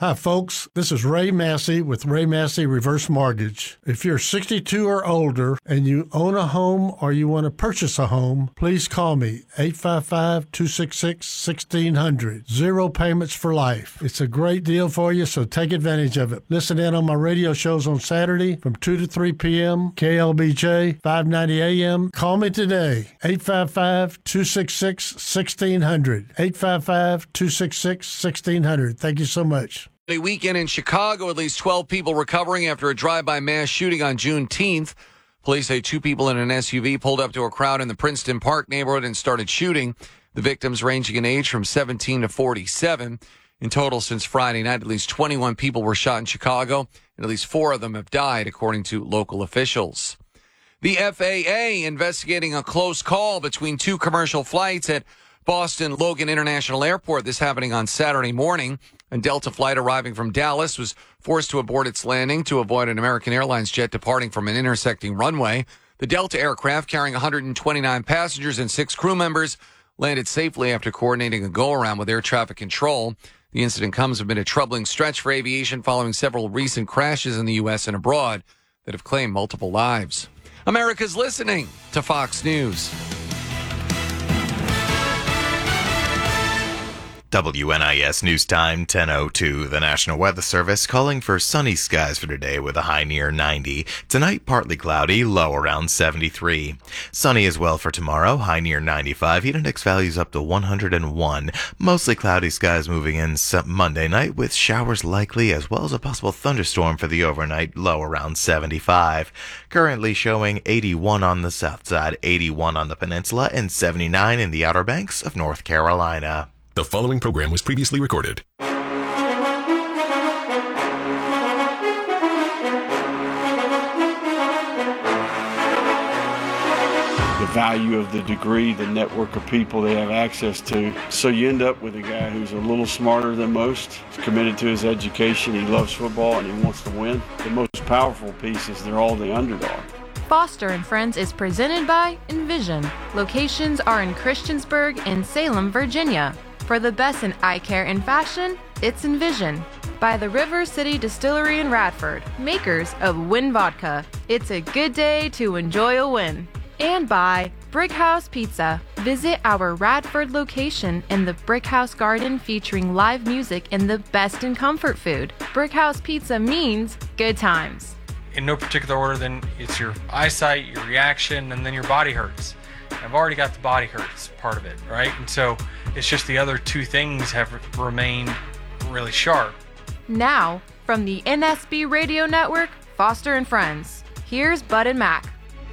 Hi, folks. This is Ray Massey with Ray Massey Reverse Mortgage. If you're 62 or older and you own a home or you want to purchase a home, please call me, 855-266-1600. Zero payments for life. It's a great deal for you, so take advantage of it. Listen in on my radio shows on Saturday from 2 to 3 p.m., KLBJ, 590 a.m. Call me today, 855-266-1600. 855-266-1600. Thank you so much. A weekend in Chicago, at least 12 people recovering after a drive-by mass shooting on Juneteenth. Police say 2 people in an SUV pulled up to a crowd in the Princeton Park neighborhood and started shooting. The victims ranging in age from 17 to 47. In total, since Friday night, at least 21 people were shot in Chicago, and at least 4 of them have died, according to local officials. The FAA investigating a close call between 2 commercial flights at Boston Logan International Airport. This happening on Saturday morning. A Delta flight arriving from Dallas was forced to abort its landing to avoid an American Airlines jet departing from an intersecting runway. The Delta aircraft, carrying 129 passengers and 6 crew members, landed safely after coordinating a go-around with air traffic control. The incident comes amid a troubling stretch for aviation following several recent crashes in the U.S. and abroad that have claimed multiple lives. America's listening to Fox News. WNIS News Time, 10:02. The National Weather Service calling for sunny skies for today with a high near 90. Tonight, partly cloudy, low around 73. Sunny as well for tomorrow, high near 95. Heat index values up to 101. Mostly cloudy skies moving in Monday night with showers likely as well as a possible thunderstorm for the overnight, low around 75. Currently showing 81 on the south side, 81 on the peninsula, and 79 in the Outer Banks of North Carolina. The following program was previously recorded. The value of the degree, the network of people they have access to. So you end up with a guy who's a little smarter than most, he's committed to his education, he loves football, and he wants to win. The most powerful piece is they're all the underdog. Foster and Friends is presented by Envision. Locations are in Christiansburg and Salem, Virginia. For the best in eye care and fashion, it's Envision. By the River City Distillery in Radford, makers of Win Vodka. It's a good day to enjoy a win. And by Brick House Pizza. Visit our Radford location in the Brick House Garden featuring live music and the best in comfort food. Brick House Pizza means good times. In no particular order, then it's your eyesight, your reaction, and then your body hurts. I've already got the body hurts part of it, right? And so it's just the other 2 things have remained really sharp. Now, from the NSB Radio Network, Foster and Friends, here's Bud and Mac.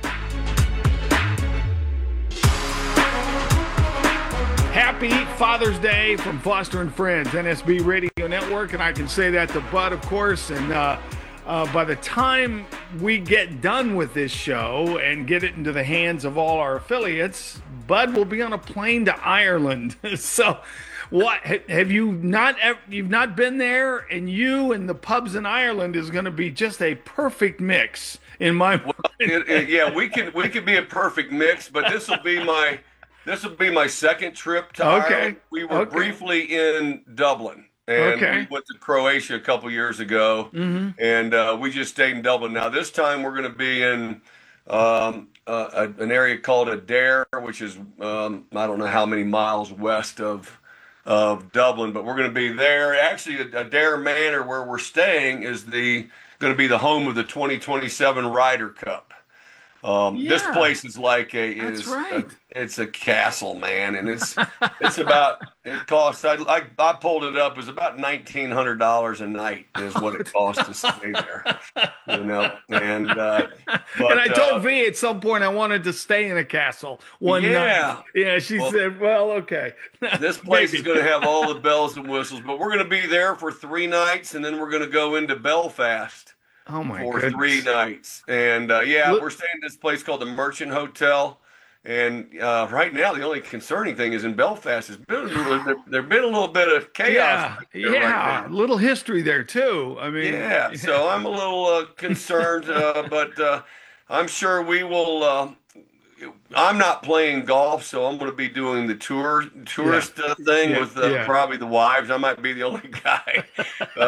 Happy Father's Day from Foster and Friends, NSB Radio Network, and I can say that to Bud, of course, and by the time we get done with this show and get it into the hands of all our affiliates, Bud will be on a plane to Ireland. So what have you've not been there, and you and the pubs in Ireland is going to be just a perfect mix in my mind. Yeah, we could be a perfect mix, but this will be my second trip to Ireland. We were briefly in Dublin. And we went to Croatia a couple years ago, and we just stayed in Dublin. Now, this time we're going to be in an area called Adair, which is, I don't know how many miles west of Dublin, but we're going to be there. Actually, Adair Manor, where we're staying, is going to be the home of the 2027 Ryder Cup. This place is like it's a castle, man, and it costs. I pulled it up. It was about $1,900 a night is what it costs to stay there, And and I told V at some point I wanted to stay in a castle one night. Yeah, she said, "Well, okay." This place is going to have all the bells and whistles, but we're going to be there for 3 nights, and then we're going to go into Belfast. Oh my for goodness. 3 nights. And we're staying at this place called the Merchant Hotel. And right now, the only concerning thing is in Belfast, there's been a little bit of chaos. Yeah, right, little history there too. I mean, so I'm a little concerned, but I'm sure we will. I'm not playing golf, so I'm going to be doing the tourist thing with probably the wives. I might be the only guy.